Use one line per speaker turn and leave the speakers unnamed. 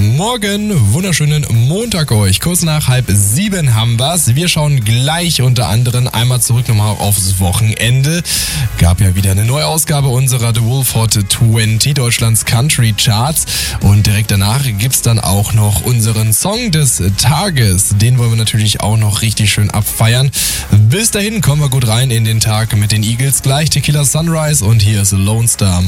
Morgen, wunderschönen Montag euch. Kurz nach 6:30 haben wir's. Wir schauen gleich unter anderem einmal zurück nochmal aufs Wochenende. Gab ja wieder eine neue Ausgabe unserer The Wolf Hot 20, Deutschlands Country Charts. Und direkt danach gibt's dann auch noch unseren Song des Tages. Den wollen wir natürlich auch noch richtig schön abfeiern. Bis dahin kommen wir gut rein in den Tag mit den Eagles. Gleich Tequila Sunrise und hier ist Lone Star.